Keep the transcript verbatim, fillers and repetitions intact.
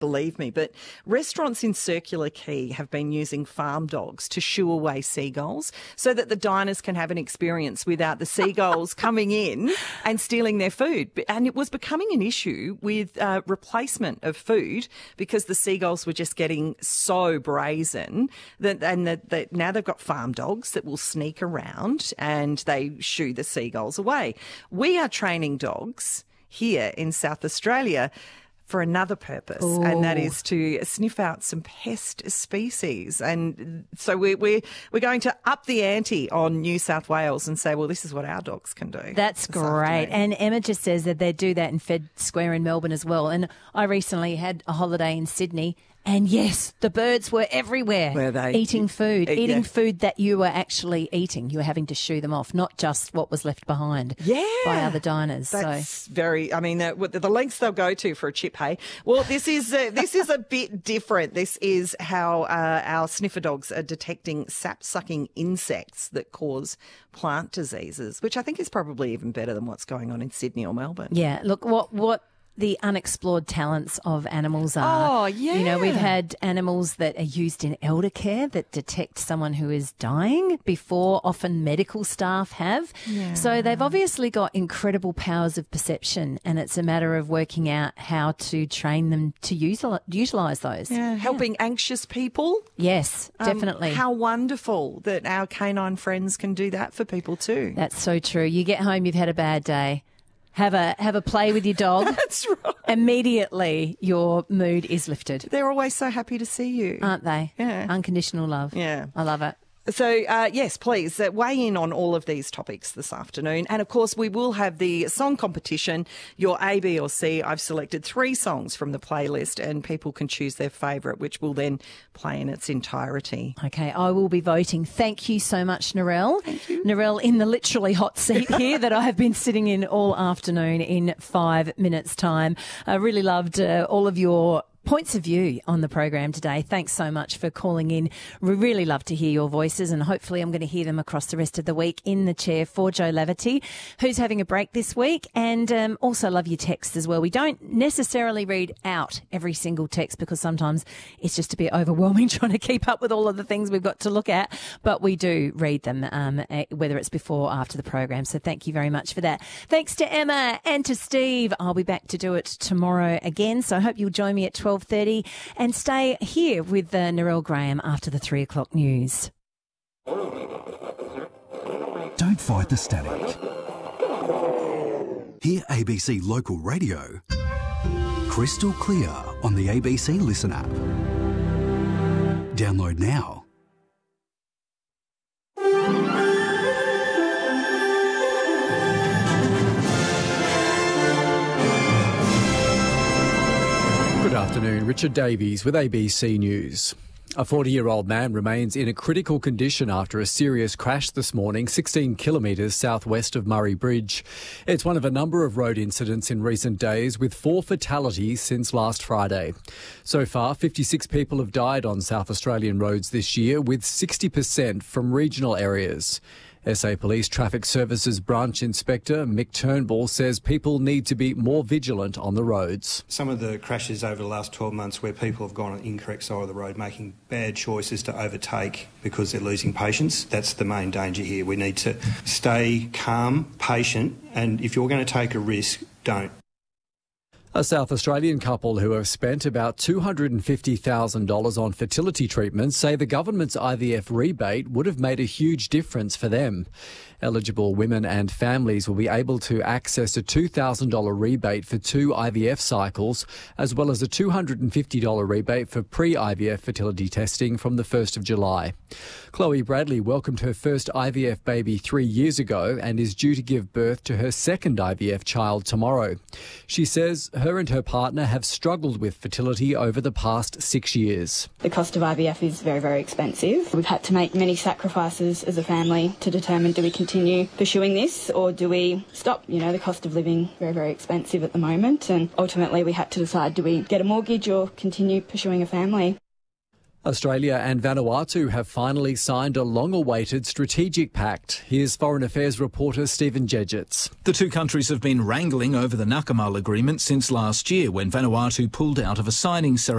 believe me, but restaurants in Circular Quay have been using farm dogs to shoo away seagulls so that the diners can have an experience without the seagulls coming in and stealing their food. And it was becoming an issue with uh, replacement of food because the seagulls were just getting so brazen that, and that, that now they've got farm dogs that will sneak around and they shoo the seagulls away. We are training dogs here in South Australia for another purpose, Ooh. and that is to sniff out some pest species. And so we're, we're, we're going to up the ante on New South Wales and say, well, this is what our dogs can do. That's great. Afternoon. And Emma just says that they do that in Fed Square in Melbourne as well. And I recently had a holiday in Sydney. And yes, the birds were everywhere. Were they? Eating food, Eat, eating yeah. food that you were actually eating. You were having to shoo them off, not just what was left behind yeah. by other diners. That's so. very, I mean, uh, the lengths they'll go to for a chip, hey? Well, this is, uh, this is a bit different. This is how uh, our sniffer dogs are detecting sap-sucking insects that cause plant diseases, which I think is probably even better than what's going on in Sydney or Melbourne. Yeah, look, what what... the unexplored talents of animals are. Oh, yeah. You know, we've had animals that are used in elder care that detect someone who is dying before often medical staff have. Yeah. So they've obviously got incredible powers of perception, and it's a matter of working out how to train them to use, utilise those. Yeah, helping yeah. anxious people. Yes, definitely. Um, how wonderful that our canine friends can do that for people too. That's so true. You get home, you've had a bad day. Have a have a play with your dog. That's right. Immediately your mood is lifted. They're always so happy to see you. Aren't they? Yeah. Unconditional love. Yeah. I love it. So, uh, yes, please uh, weigh in on all of these topics this afternoon. And, of course, we will have the song competition, your A, B or C. I've selected three songs from the playlist and people can choose their favourite, which will then play in its entirety. Okay, I will be voting. Thank you so much, Narelle. Thank you. Narelle in the literally hot seat here that I have been sitting in all afternoon in five minutes' time. I really loved uh, all of your points of view on the program today. Thanks so much for calling in. We really love to hear your voices, and hopefully I'm going to hear them across the rest of the week in the chair for Joe Laverty, who's having a break this week, and um, also love your texts as well. We don't necessarily read out every single text because sometimes it's just a bit overwhelming trying to keep up with all of the things we've got to look at, but we do read them, um, whether it's before or after the program. So thank you very much for that. Thanks to Emma and to Steve. I'll be back to do it tomorrow again, so I hope you'll join me at twelve thirty and stay here with uh, Narelle Graham after the three o'clock news. Don't fight the static. Hear A B C Local Radio crystal clear on the A B C Listen app. Download now. Good afternoon, Richard Davies with A B C News. A forty-year-old man remains in a critical condition after a serious crash this morning, sixteen kilometres southwest of Murray Bridge. It's one of a number of road incidents in recent days, with four fatalities since last Friday. So far, fifty-six people have died on South Australian roads this year, with sixty percent from regional areas. S A Police Traffic Services Branch Inspector Mick Turnbull says people need to be more vigilant on the roads. Some of the crashes over the last twelve months where people have gone on the incorrect side of the road, making bad choices to overtake because they're losing patience, that's the main danger here. We need to stay calm, patient, and if you're going to take a risk, don't. A South Australian couple who have spent about two hundred fifty thousand dollars on fertility treatments say the government's I V F rebate would have made a huge difference for them. Eligible women and families will be able to access a two thousand dollars rebate for two I V F cycles, as well as a two hundred fifty dollars rebate for pre-I V F fertility testing from the first of July. Chloe Bradley welcomed her first I V F baby three years ago and is due to give birth to her second I V F child tomorrow. She says her and her partner have struggled with fertility over the past six years. The cost of I V F is very, very expensive. We've had to make many sacrifices as a family to determine, do we continue pursuing this or do we stop? You know, the cost of living very, very expensive at the moment, and ultimately we had to decide, do we get a mortgage or continue pursuing a family? Australia and Vanuatu have finally signed a long-awaited strategic pact. Here's Foreign Affairs reporter Stephen Jedgetts. The two countries have been wrangling over the Nakamal agreement since last year when Vanuatu pulled out of a signing ceremony.